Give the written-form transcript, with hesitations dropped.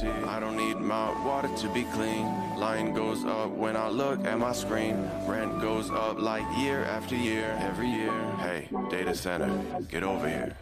I don't need my water to be clean. Line goes up when I look at my screen. Rent goes up like year after year, every year. Hey, data center, get over here.